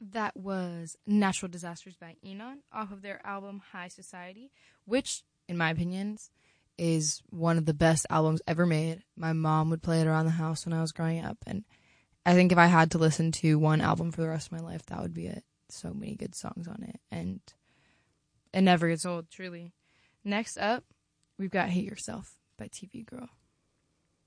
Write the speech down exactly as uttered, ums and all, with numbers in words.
That was Natural Disasters by Enon off of their album High Society, which, in my opinions, is one of the best albums ever made. My mom would play it around the house when I was growing up, and I think if I had to listen to one album for the rest of my life, that would be it. So many good songs on it, and it never gets old, truly. Next up, we've got Hate Yourself by T V Girl.